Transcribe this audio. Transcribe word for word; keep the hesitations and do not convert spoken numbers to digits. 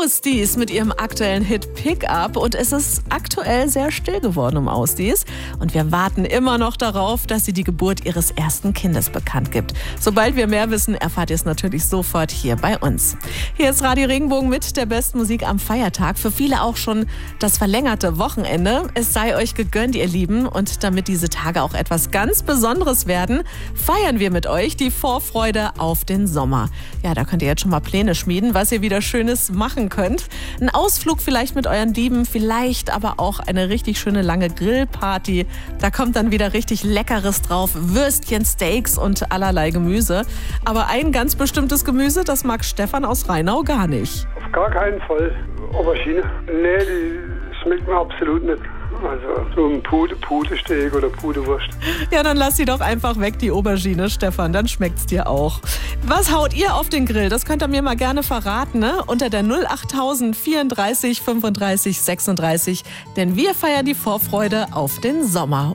Ausdies mit ihrem aktuellen Hit Pickup und es ist aktuell sehr still geworden um Ausdies und wir warten immer noch darauf, dass sie die Geburt ihres ersten Kindes bekannt gibt. Sobald wir mehr wissen, erfahrt ihr es natürlich sofort hier bei uns. Hier ist Radio Regenbogen mit der besten Musik am Feiertag. Für viele auch schon das verlängerte Wochenende. Es sei euch gegönnt, ihr Lieben, und damit diese Tage auch etwas ganz Besonderes werden, feiern wir mit euch die Vorfreude auf den Sommer. Ja, da könnt ihr jetzt schon mal Pläne schmieden, was ihr wieder Schönes machen könnt. Ein Ausflug vielleicht mit euren Lieben, vielleicht aber auch eine richtig schöne lange Grillparty. Da kommt dann wieder richtig Leckeres drauf, Würstchen, Steaks und allerlei Gemüse. Aber ein ganz bestimmtes Gemüse, das mag Stefan aus Rheinau gar nicht. Auf gar keinen Fall. Aubergine? Nee, die schmeckt mir absolut nicht. Also so ein Pute, Pute-Steak oder Pute-Wurst. Ja, dann lass sie doch einfach weg, die Aubergine, Stefan, dann schmeckt's dir auch. Was haut ihr auf den Grill? Das könnt ihr mir mal gerne verraten, ne? Unter der null achttausend vierunddreißig fünfunddreißig sechsunddreißig, denn wir feiern die Vorfreude auf den Sommer.